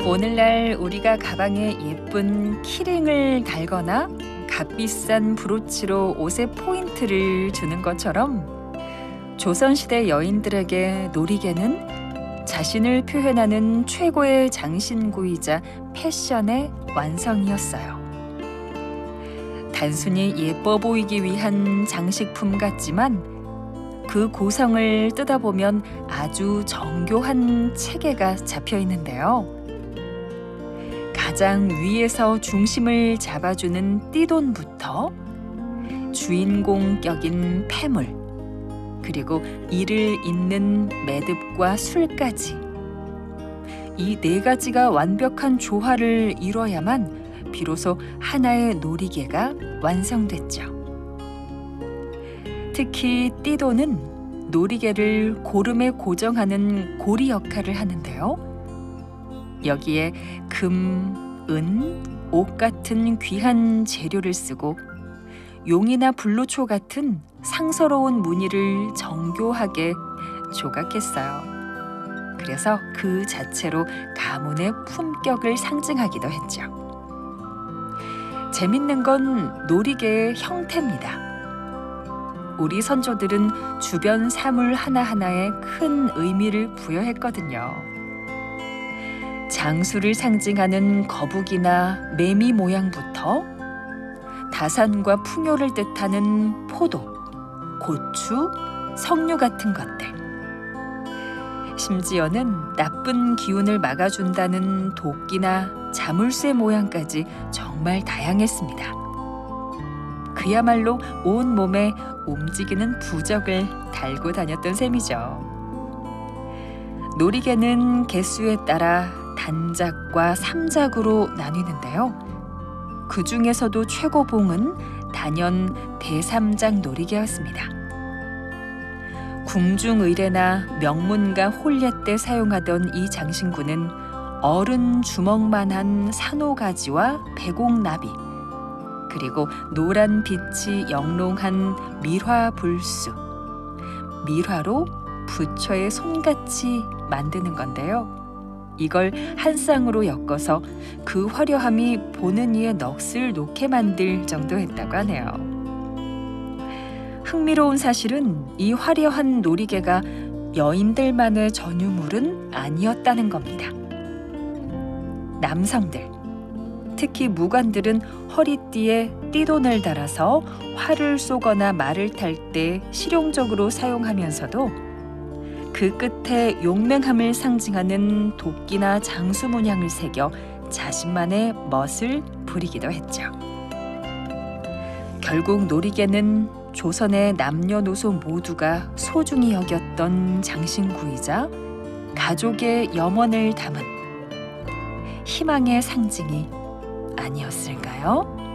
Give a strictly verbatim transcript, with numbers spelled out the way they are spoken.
오늘날 우리가 가방에 예쁜 키링을 달거나 값비싼 브로치로 옷에 포인트를 주는 것처럼 조선시대 여인들에게 놀이개는 자신을 표현하는 최고의 장신구이자 패션의 완성이었어요. 단순히 예뻐 보이기 위한 장식품 같지만 그 고성을 뜯어보면 아주 정교한 체계가 잡혀 있는데요. 가장 위에서 중심을 잡아주는 띠돈부터 주인공 격인 패물, 그리고 이를 잇는 매듭과 술까지 이 네 가지가 완벽한 조화를 이뤄야만 비로소 하나의 놀이개가 완성됐죠. 특히 띠돈은 놀이개를 고름에 고정하는 고리 역할을 하는데요. 여기에 금, 은, 옥 같은 귀한 재료를 쓰고 용이나 불로초 같은 상서로운 무늬를 정교하게 조각했어요. 그래서 그 자체로 가문의 품격을 상징하기도 했죠. 재밌는 건 놀이개의 형태입니다. 우리 선조들은 주변 사물 하나하나에 큰 의미를 부여했거든요. 장수를 상징하는 거북이나 매미 모양부터 다산과 풍요를 뜻하는 포도, 고추, 석류 같은 것들, 심지어는 나쁜 기운을 막아준다는 도끼나 자물쇠 모양까지 정말 다양했습니다. 그야말로 온몸에 움직이는 부적을 달고 다녔던 셈이죠. 놀이개는 개수에 따라 단작과 삼작으로 나뉘는데요. 그 중에서도 최고봉은 단연 대삼작 놀이개였습니다. 궁중의례나 명문가 혼례 때 사용하던 이 장신구는 어른 주먹만한 산호가지와 배곡나비, 그리고 노란 빛이 영롱한 밀화불수, 밀화로 부처의 손같이 만드는 건데요. 이걸 한 쌍으로 엮어서 그 화려함이 보는 이의 넋을 놓게 만들 정도였다고 하네요. 흥미로운 사실은 이 화려한 놀이개가 여인들만의 전유물은 아니었다는 겁니다. 남성들, 특히 무관들은 허리띠에 띠돈을 달아서 활을 쏘거나 말을 탈 때 실용적으로 사용하면서도 그 끝에 용맹함을 상징하는 도끼나 장수 문양을 새겨 자신만의 멋을 부리기도 했죠. 결국 놀이개는 조선의 남녀노소 모두가 소중히 여겼던 장신구이자 가족의 염원을 담은 희망의 상징이 아니었을까요?